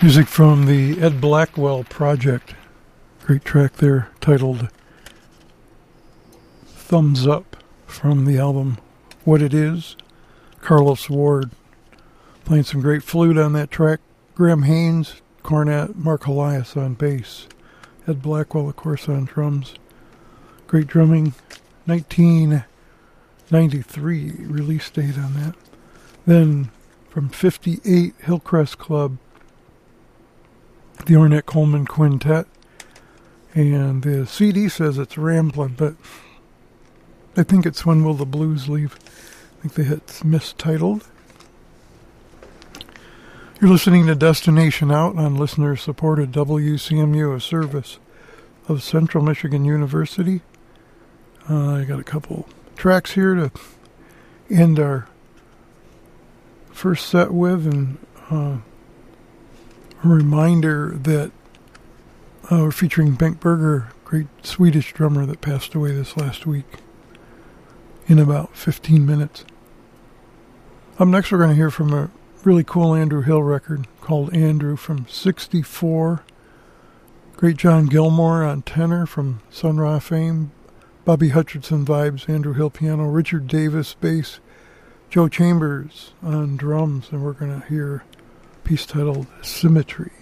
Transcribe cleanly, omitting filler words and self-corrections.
Music from the Ed Blackwell Project. Great track there titled Thumbs Up from the album What It Is. Carlos Ward playing some great flute on that track. Graham Haynes, cornet, Mark Elias on bass. Ed Blackwell, of course, on drums. Great drumming. 1993 release date on that. Then from 58, Hillcrest Club, the Ornette Coleman Quintet. And the CD says it's Ramblin', but I think it's When Will the Blues Leave. I think it's mistitled. You're listening to Destination Out on listener-supported WCMU, a service of Central Michigan University. I got a couple tracks here to end our first set with, and a reminder that we're featuring Bengt Berger, great Swedish drummer that passed away this last week, in about 15 minutes. Up next, we're going to hear from a really cool Andrew Hill record called Andrew from 64. Great John Gilmore on tenor from Sun Ra fame. Bobby Hutcherson vibes, Andrew Hill piano. Richard Davis bass. Joe Chambers on drums. And we're going to hear a piece titled Symmetry.